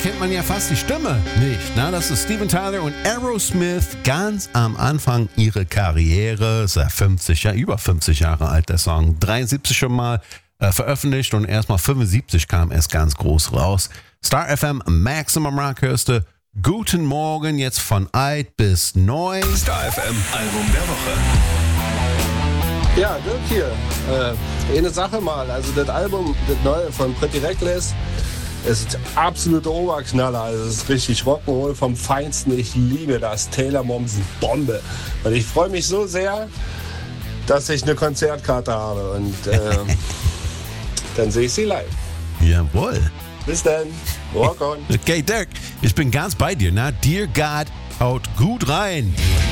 kennt man ja fast die Stimme nicht. Ne? Das ist Steven Tyler und Aerosmith ganz am Anfang ihrer Karriere. Ist ja über 50 Jahre alt, der Song. 73 schon mal veröffentlicht und erst mal 75 kam es ganz groß raus. Star FM Maximum Rock hörst du. Guten Morgen, jetzt von alt bis neu. Star FM Album der Woche. Ja, Dirk hier. Eine Sache mal, also das Album, das neue von Pretty Reckless, ist absolute Oberknaller. Also es ist richtig Rock'n'Roll vom Feinsten. Ich liebe das. Taylor Momsen, Bombe. Und ich freue mich so sehr, dass ich eine Konzertkarte habe. Und dann sehe ich sie live. Jawohl. Bis dann. Rock on. Okay, Dirk, ich bin ganz bei dir. Na, Dear God, haut gut rein.